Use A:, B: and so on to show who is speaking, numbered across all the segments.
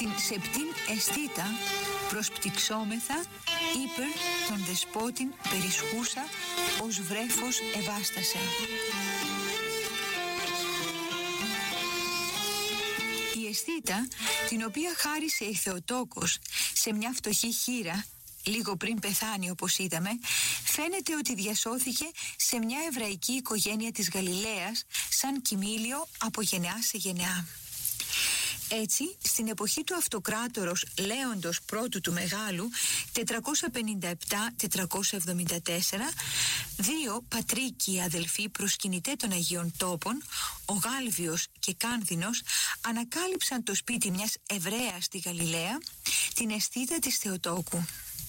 A: στην σεπτήν αισθήτα προσπτυξόμεθα ύπερ των δεσπότην περισχούσα ως βρέφος ευάστασε. Η αισθήτα, την οποία χάρισε η Θεοτόκος σε μια φτωχή χήρα λίγο πριν πεθάνει, όπως είδαμε, φαίνεται ότι διασώθηκε σε μια εβραϊκή οικογένεια της Γαλιλαίας σαν κοιμήλιο από γενεά σε γενεά. Έτσι, στην εποχή του αυτοκράτορος Λέοντος πρώτου του Μεγάλου, 457-474, δύο πατρίκοι αδελφοί προσκυνητέ των Αγίων Τόπων, ο Γάλβιος και Κάνδινος, ανακάλυψαν το σπίτι μιας Εβραίας στη Γαλιλαία, την αισθήτα της Θεοτόκου.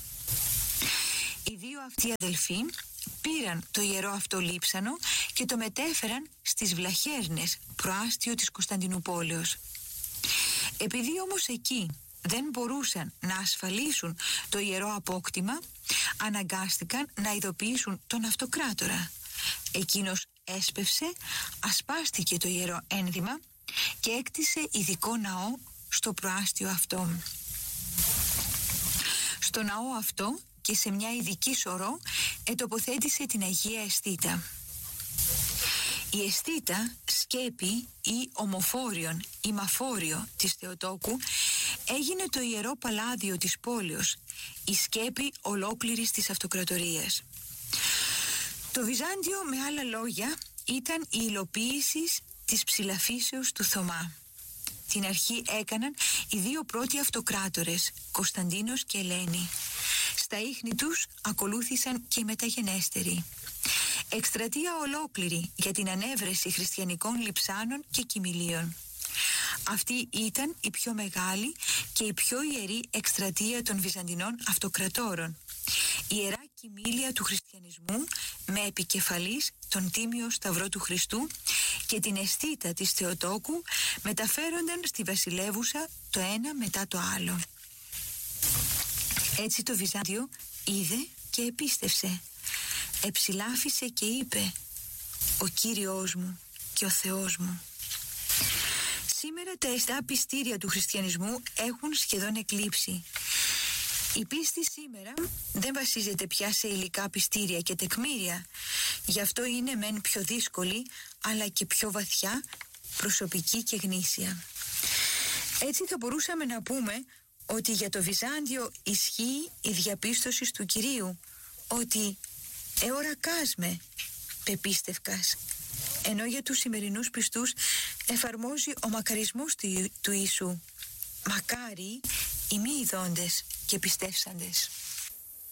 A: Οι δύο αυτοί αδελφοί πήραν το ιερό αυτό λείψανο και το μετέφεραν στις Βλαχέρνες, προάστιο της Κωνσταντινούπολεως. Επειδή όμως εκεί δεν μπορούσαν να ασφαλίσουν το ιερό απόκτημα, αναγκάστηκαν να ειδοποιήσουν τον αυτοκράτορα. Εκείνος έσπευσε, ασπάστηκε το ιερό ένδυμα και έκτισε ειδικό ναό στο προάστιο αυτό. Στο ναό αυτό και σε μια ειδική σωρό ετοποθέτησε την Αγία Αισθήτα. Η αισθήτα, σκέπη ή ομοφόριον ή μαφόριο της Θεοτόκου έγινε το ιερό παλάδιο της πόλεως, η σκέπη ολόκληρης της αυτοκρατορίας. Το Βυζάντιο, με άλλα λόγια, ήταν η υλοποίηση της ψηλαφήσεως του Θωμά. Την αρχή έκαναν οι δύο πρώτοι αυτοκράτορες, Κωνσταντίνος και Ελένη. Στα ίχνη τους ακολούθησαν και οι μεταγενέστεροι. Εκστρατεία ολόκληρη για την ανέβρεση χριστιανικών λειψάνων και κοιμηλίων. Αυτή ήταν η πιο μεγάλη και η πιο ιερή εκστρατεία των Βυζαντινών αυτοκρατόρων. Η ιερά κοιμήλια του χριστιανισμού με επικεφαλής τον Τίμιο Σταυρό του Χριστού και την αισθήτα της Θεοτόκου μεταφέρονταν στη βασιλεύουσα το ένα μετά το άλλο. Έτσι το Βυζάντιο είδε και επίστευσε. Εψηλάφισε και είπε: «Ο Κύριος μου και ο Θεός μου». Σήμερα τα αισθά πιστήρια του χριστιανισμού έχουν σχεδόν εκλείψει. Η πίστη σήμερα δεν βασίζεται πια σε υλικά πιστήρια και τεκμήρια. Γι' αυτό είναι μεν πιο δύσκολη, αλλά και πιο βαθιά, προσωπική και γνήσια. Έτσι θα μπορούσαμε να πούμε ότι για το Βυζάντιο ισχύει η διαπίστωση του Κυρίου, ότι «εωρακάσμε, πεπίστευκας», ενώ για τους σημερινούς πιστούς εφαρμόζει ο μακαρισμός του Ιησού. «Μακάρι οι μη ειδώντες και πιστεύσαντες».